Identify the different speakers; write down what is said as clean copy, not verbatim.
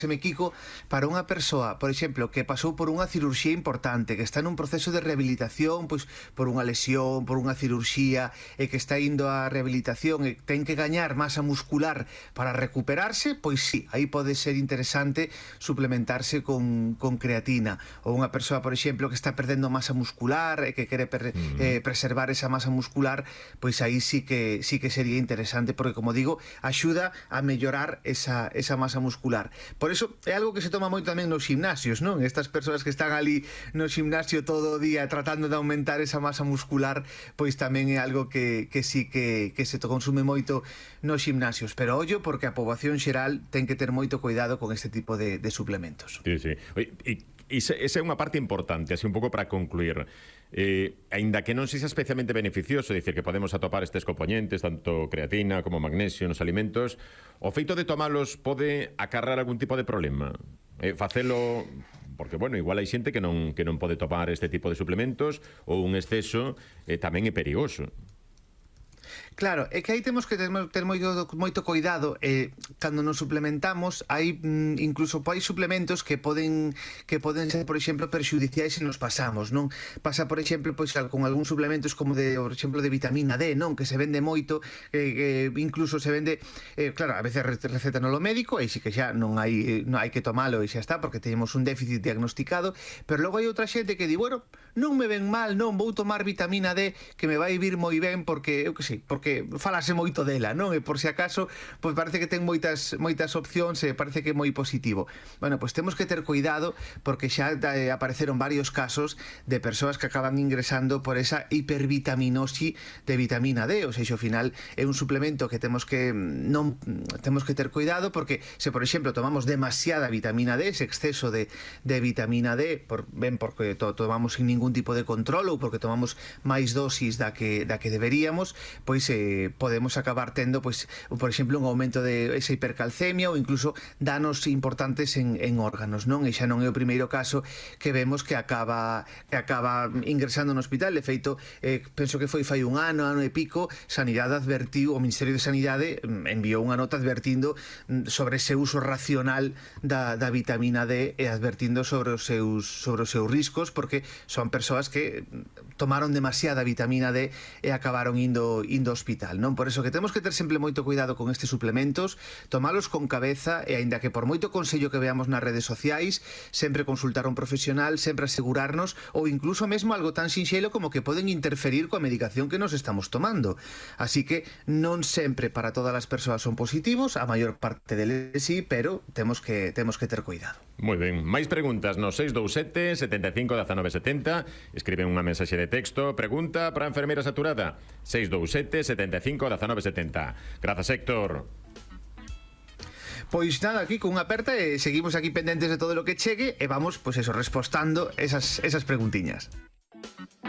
Speaker 1: me Kiko, para unha persoa, por exemplo, que pasou por unha cirurxía importante, que está nun proceso de rehabilitación, pois por unha lesión, por unha cirurxía, e que está indo á rehabilitación e ten que gañar masa muscular para recuperarse, pois sí, aí pode ser interesante suplementarse con creatina. Ou unha persoa, por exemplo, que está perdendo masa muscular e que quere preservar esa masa muscular, pois aí sí que sería interesante, porque, como digo, axuda a mellorar esa masa muscular. Por eso é algo que se toma moito tamén nos gimnasios, non? Estas persoas que están ali no gimnasio todo o día tratando de aumentar esa masa muscular, pois tamén é algo que sí que se consume moito nos gimnasios. Pero ollo, porque a poboación xeral ten que ter moito cuidado con este tipo de suplementos.
Speaker 2: Sí, sí. Esa é unha parte importante, así un pouco para concluir. Aínda que non sexa especialmente beneficioso, dicir que podemos atopar estes componentes, tanto creatina como magnesio nos alimentos, o feito de tomalos pode acarrar algún tipo de problema? Facelo, porque, bueno, igual hai xente que non pode tomar este tipo de suplementos, ou un exceso tamén é perigoso.
Speaker 1: Claro, é que aí temos que ter moito cuidado. Cando nos suplementamos, hai incluso hai suplementos que poden ser, por exemplo, perxudiciais se nos pasamos, non? Pasa, por exemplo, pois con algúns suplementos como por exemplo, de vitamina D, non? Que se vende moito, incluso se vende, claro, a veces receta no lo médico, e si que xa non hai que tomalo e xa está, porque temos un déficit diagnosticado, pero logo hai outra xente que di, bueno, non me ven mal, non vou tomar vitamina D que me vai vir moi ben porque, eu que sei, porque falase moito dela, non? E por si acaso, pois parece que ten moitas opcións e parece que é moi positivo. Bueno, pois temos que ter cuidado, porque xa apareceron varios casos de persoas que acaban ingresando por esa hipervitaminosi de vitamina D, ou seja, ao final é un suplemento que temos que ter cuidado, porque se, por exemplo, tomamos demasiada vitamina D, ese exceso de vitamina D, porque tomamos sin ningún tipo de control ou porque tomamos máis dosis da que deberíamos, pois podemos acabar tendo, pois, por exemplo, un aumento de esa hipercalcemia ou incluso danos importantes en órganos, non? E xa non é o primeiro caso que vemos que acaba ingresando no hospital. De feito, penso que foi fai un ano e pico, Sanidade advertiu, o Ministerio de Sanidade enviou unha nota advertindo sobre ese uso racional da vitamina D e advertindo sobre os seus riscos, porque son persoas que tomaron demasiada vitamina D e acabaron indo ao hospital, non? Por eso que temos que ter sempre moito cuidado con estes suplementos, tomalos con cabeza, e aínda que por moito consello que veamos nas redes sociais, sempre consultar a un profesional, sempre asegurarnos, ou incluso mesmo algo tan sinxelo como que poden interferir coa medicación que nos estamos tomando. Así que non sempre para todas as persoas son positivos, a maior parte deles sí, pero temos que ter cuidado.
Speaker 2: Moi ben, máis preguntas no 627 75 19 70. Escriben unha mensaxe de texto. Pregunta para a enfermeira saturada, 627 75 19 70. Grazas, Héctor.
Speaker 1: Pois nada, aquí con unha aperta, e seguimos aquí pendentes de todo lo que chegue, e vamos, pois eso, respostando esas preguntiñas.